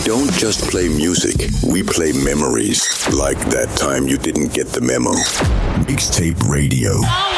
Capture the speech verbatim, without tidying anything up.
don't just play music, we play memories. Like that time you didn't get the memo. Mixtape Radio.